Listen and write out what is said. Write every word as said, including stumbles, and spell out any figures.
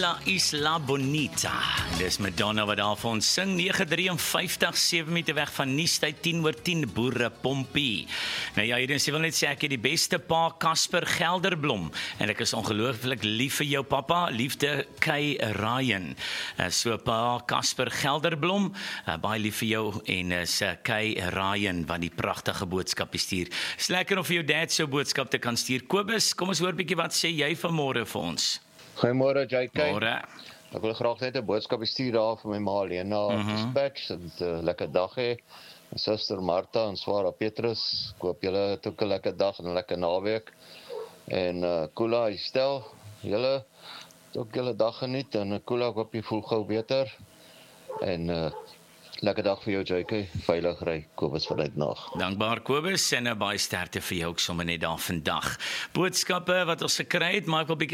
La Isla Bonita. Dis Madonna wat daar vir ons sing. nege vyf drie, sewe meter weg van Nuustyd, tien oor tien, Boere Pompie. Nou ja, hierdie wil net sê ek het die beste pa, Casper Gelderblom. En ek is ongelooflik lief vir jou pappa, liefde Kay Ryan. Uh, so pa, Casper Gelderblom, uh, baie lief vir jou en is uh, Kay Ryan wat die pragtige boodskap stuur. Is lekker om vir jou dad so boodskap te kan stuur. Kobus, kom ons hoor bietjie wat sê jy vanmôre vir ons. Goeiemôre J K. Môre. Ek wil graag net 'n boodskap stuur daar vir my ma Lena mm -hmm. Dispatch. En 'n uh, lekker dag hê. My suster Martha en Swara Petrus. Ek hoop julle het ook 'n lekker dag en 'n lekker naweek. En uh, Kula, stel julle het ook julle dag geniet en Kula, ek hoop jy voel gou beter. En uh, lekker dag vir jou J K. Veilig ry. Kobus vanuit Nag. Dankbaar Kobus en 'n baie sterkte vir jou ook sommer net daar vandag. Boodskappe wat ons gekry het, maar ek wil bietjie